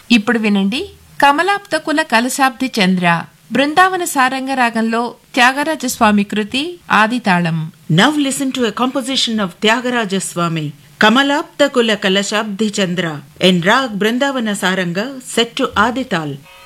ఇప్పుడు వినండి కమలాప్త కుల కలశాబ్ది చంద్ర బృందావన సారంగ రాగంలో త్యాగరాజస్వామి కృతి ఆదితాళం. Now listen to a composition of Tyagaraja Swami, Kamalapta Kula Kalashabdi Chandra, in Rag Brindavana Saranga set to Adital.